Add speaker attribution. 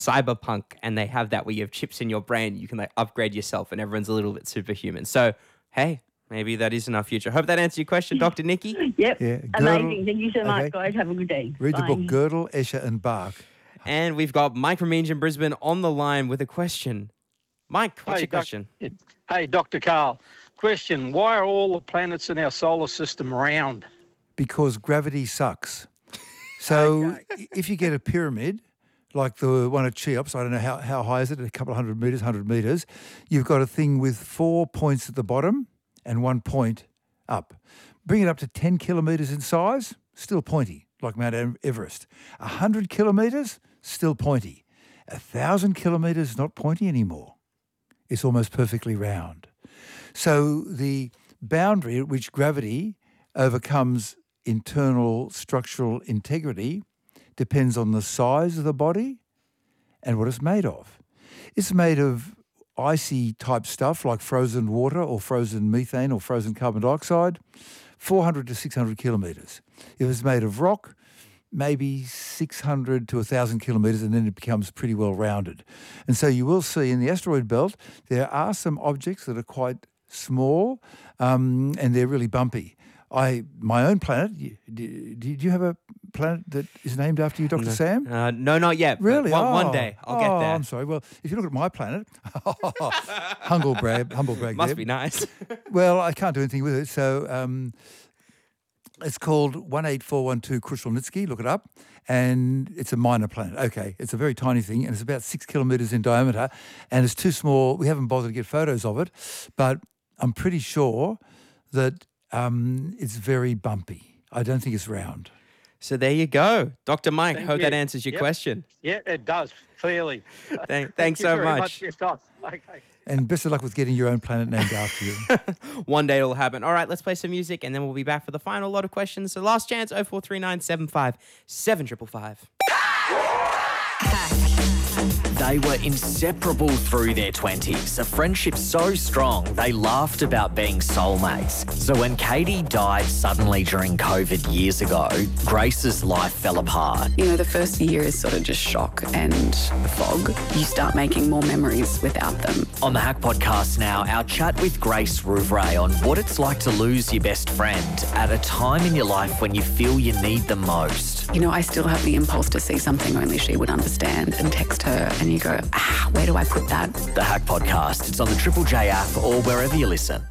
Speaker 1: Cyberpunk, and they have that where you have chips in your brain. You can like upgrade yourself, and everyone's a little bit superhuman. So, hey, maybe that is in our future. Hope that answers your question, Dr. Nikki.
Speaker 2: Yep.
Speaker 3: Yeah,
Speaker 2: Amazing. Thank you so much,
Speaker 3: Okay.
Speaker 2: guys. Have a good day.
Speaker 3: Read the
Speaker 2: Bye.
Speaker 3: book Gödel, Escher and Bach.
Speaker 1: And we've got Mike from Meanjin, Brisbane on the line with a question. Mike, what's your question?
Speaker 4: Hey, Dr. Carl. Question, why are all the planets in our solar system round?
Speaker 3: Because gravity sucks. So if you get a pyramid, like the one at Cheops, I don't know how high is it, a couple of 100 metres, you've got a thing with 4 points at the bottom and 1 point up. Bring it up to 10 kilometres in size, still pointy, like Mount Everest. 100 kilometres, still pointy. 1,000 kilometres, not pointy anymore. It's almost perfectly round. So the boundary at which gravity overcomes internal structural integrity depends on the size of the body and what it's made of. It's made of icy type stuff like frozen water or frozen methane or frozen carbon dioxide, 400 to 600 kilometres. If it's made of rock, maybe 600 to 1,000 kilometres, and then it becomes pretty well rounded. And so you will see in the asteroid belt, there are some objects that are quite small and they're really bumpy. My own planet, do you have a planet that is named after you, Dr. Sam?
Speaker 1: No, not yet.
Speaker 3: Really?
Speaker 1: One day. I'll get there.
Speaker 3: I'm sorry. Well, if you look at my planet, humble brag
Speaker 1: Must
Speaker 3: there.
Speaker 1: be nice.
Speaker 3: Well, I can't do anything with it. So it's called 18412 Krushelnitsky. Look it up. And it's a minor planet. Okay, it's a very tiny thing, and it's about 6 kilometres in diameter, and it's too small. We haven't bothered to get photos of it, but I'm pretty sure that it's very bumpy. I don't think it's round.
Speaker 1: So there you go. Dr. Mike,
Speaker 4: Thank
Speaker 1: hope
Speaker 4: you.
Speaker 1: that answers your question.
Speaker 4: Yeah, it does, clearly.
Speaker 1: Thanks
Speaker 4: you
Speaker 1: so
Speaker 4: very
Speaker 1: much.
Speaker 4: for your time. Okay.
Speaker 3: And best of luck with getting your own planet named after you.
Speaker 1: One day it'll happen. All right, let's play some music, and then we'll be back for the final lot of questions. So last chance, 0439 75 7555.
Speaker 5: They were inseparable through their 20s, a friendship so strong they laughed about being soulmates. So when Katie died suddenly during COVID years ago, Grace's life fell apart.
Speaker 6: You know, the first year is sort of just shock and fog. You start making more memories without them.
Speaker 5: On the Hack Podcast now, our chat with Grace Rouvray on what it's like to lose your best friend at a time in your life when you feel you need them most.
Speaker 6: You know, I still have the impulse to see something only she would understand and text her, and you go, where do I put that?
Speaker 5: The Hack Podcast. It's on the Triple J app or wherever you listen.